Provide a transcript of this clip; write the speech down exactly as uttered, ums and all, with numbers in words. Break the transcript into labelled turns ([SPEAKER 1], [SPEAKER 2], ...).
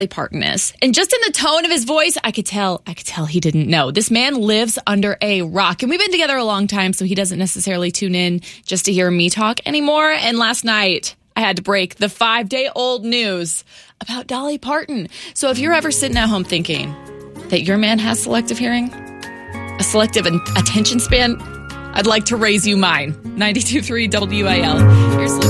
[SPEAKER 1] Parton is. And just in the tone of his voice, I could tell, I could tell he didn't know. This man lives under a rock. And we've been together a long time, so he doesn't necessarily tune in just to hear me talk anymore. And last night, I had to break the five-day-old news about Dolly Parton. So if you're ever sitting at home thinking that your man has selective hearing, a selective attention span, I'd like to raise you mine. ninety-two point three W I L.